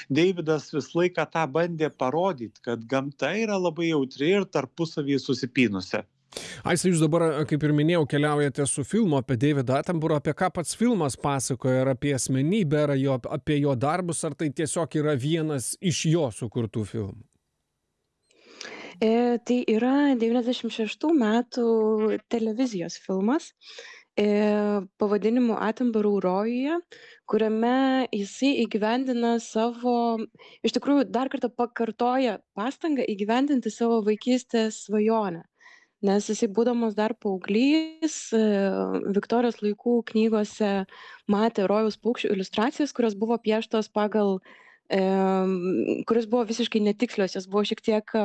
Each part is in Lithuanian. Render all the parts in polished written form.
Deividas visą laiką tą bandė parodyti, kad gamta yra labai jautri ir tarpusavyje susipynusi. Aiste, jūs dabar, kaip ir minėjau, keliaujate su filmu apie Davidą Attenborough. Apie ką pats filmas pasakoja? Ar apie asmenybę, ar apie jo darbus, ar tai tiesiog yra vienas iš jo sukurtų filmų? Tai yra 96 metų televizijos filmas pavadinimu Attenborough rojuje, kuriame jisai įgyvendina savo, iš tikrųjų dar kartą pakartoja pastangą įgyvendinti savo vaikystės svajonę. Nes jisai būdamas dar paauglys, Viktorijos laikų knygose matė rojaus paukščių iliustracijas, kurios buvo pieštos pagal, kurios buvo visiškai netikslios, jos buvo šiek tiek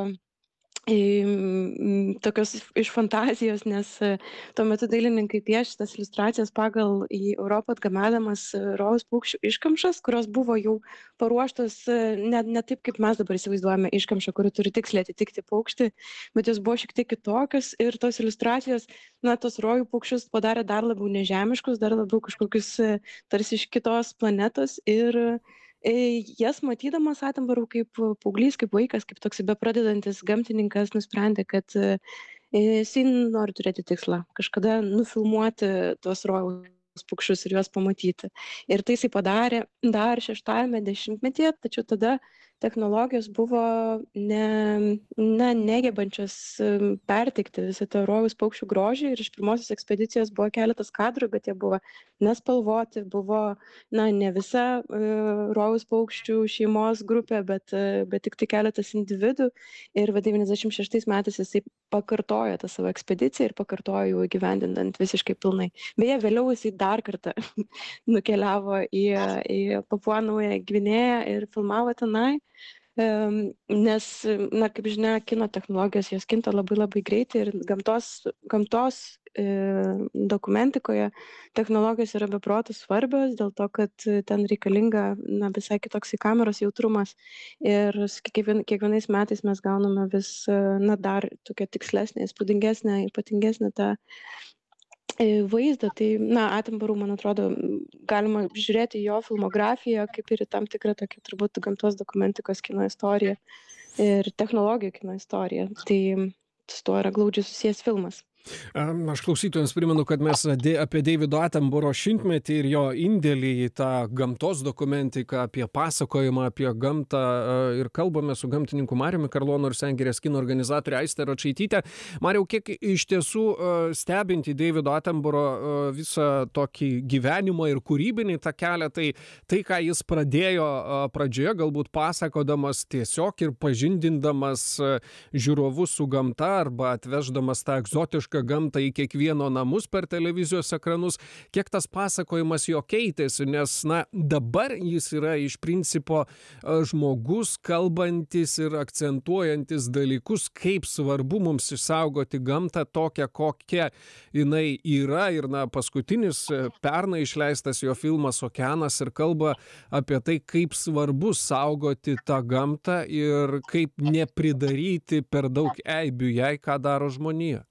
tokios iš fantazijos, nes tuo metu dailininkai piešė tas iliustracijas pagal į Europą atgabenamas rojaus paukščių iškamšas, kurios buvo jau paruoštos ne taip, kaip mes dabar įsivaizduojame iškamšą, kuri turi tiksliai atitikti paukštį, bet jos buvo šiek tiek kitokios ir tos iliustracijos, tos rojų paukščius padarė dar labiau nežemiškus, dar labiau kažkokius tarsi iš kitos planetos ir jas matydamas Attenborough kaip paauglys, kaip vaikas, kaip toks bepradedantis gamtininkas nusprendė, kad jisai nori turėti tikslą, kažkada nufilmuoti tuos rojaus paukščius ir juos pamatyti. Ir tai jisai padarė dar 6-ame dešimtmetyje, tačiau tada technologijos buvo negebančios perteikti visą tą rojaus paukščių grožį ir iš pirmosios ekspedicijos buvo keletas kadrų, bet jie buvo nespalvoti, buvo ne visa rojaus paukščių šeimos grupė, bet tik tai keletas individų. Ir 96 metais jisai pakartojo tą savo ekspediciją ir pakartojo jau įgyvendinant visiškai pilnai. Beje, vėliau jisai dar kartą nukeliavo į Papua Naująją Gvinėją ir filmavo tenai. Nes, kaip žinia, kino technologijos jos kinta labai labai greitai ir gamtos dokumentikoje technologijos yra beprotų svarbios, dėl to, kad ten reikalinga visai kitoks kameros jautrumas ir kiekvienais metais mes gauname vis dar tokia tikslesnė, įspūdingesnė, ypatingesnė tą vaizdą. Tai, Attenborough, man atrodo, galima žiūrėti jo filmografiją, kaip ir tam tikrą tokią turbūt gamtos dokumentikos kino istoriją ir technologijų kino istoriją. Tai su tuo yra glaudžiai susijęs filmas. Aš klausytojams primenu, kad mes apie Davido Attenborough šimtmetį ir jo indėlį į tą gamtos dokumentiką, apie pasakojimą, apie gamtą ir kalbame su gamtininku Mariumi Karlonu ir Sengirės kino organizatorė Aiste Račaityte. Mariau, kiek iš tiesų stebinti Davido Attenborough visą tokį gyvenimą ir kūrybinį tą kelią, tai ką jis pradėjo pradžioje, galbūt pasakodamas tiesiog ir pažindindamas žiūrovus su gamta arba atveždamas tą egzotišką gamtą į kiekvieno namus per televizijos ekranus, kiek tas pasakojimas jo keitėsi, nes dabar jis yra iš principo žmogus kalbantis ir akcentuojantis dalykus, kaip svarbu mums išsaugoti gamtą tokią, kokia jinai yra. Ir paskutinis pernai išleistas jo filmas Okeanas ir kalba apie tai, kaip svarbu saugoti tą gamtą ir kaip nepridaryti per daug eibių jai, ką daro žmonija.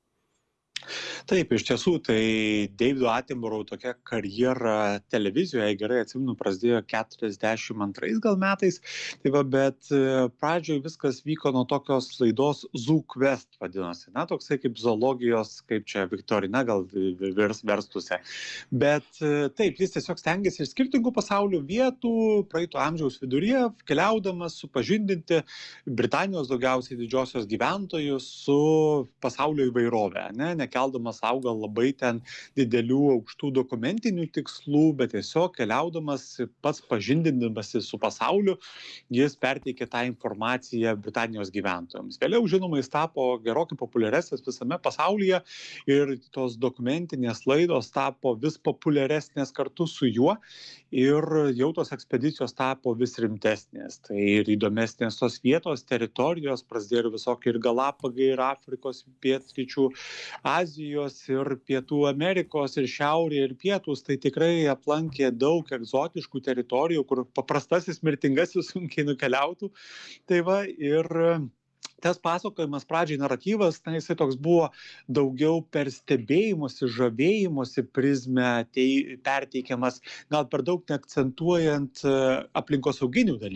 Taip, iš tiesų, tai Davido Attenborough tokia karjera televizijoje, gerai atsimenu, prasidėjo 42 gal metais, bet pradžioje viskas vyko nuo tokios laidos Zoo Quest vadinosi, toksai kaip zoologijos, kaip čia Viktorina gal verstusi. Bet taip, jis tiesiog stengiasi iš skirtingų pasaulio vietų, praeito amžiaus viduryje, keliaudamas supažindinti Britanijos daugiausiai didžiosios gyventojus su pasaulio įvairovė, nekeldamas sau gal labai ten didelių aukštų dokumentinių tikslų, bet tiesiog keliaudamas pats pažindindamasi su pasauliu, jis perteikė tą informaciją Britanijos gyventojams. Vėliau, žinoma, jis tapo gerokai populiaresnis visame pasaulyje ir tos dokumentinės laidos tapo vis populiaresnės kartu su juo ir jau tos ekspedicijos tapo vis rimtesnės. Tai ir įdomesnės tos vietos, teritorijos, prasidėjo visokie ir Galapagai, ir Afrikos, pietryčių Azijos, ir Pietų Amerikos, ir Šiaurė, ir Pietus. Tai tikrai aplankė daug egzotiškų teritorijų, kur paprastasis mirtingasis sunkiai nukeliautų. Tai va, ir tas pasakojimas pradžiai naratyvas, jisai toks buvo daugiau per stebėjimosi, žavėjimosi prizmę perteikiamas, gal per daug neakcentuojant aplinkosauginių dalykų.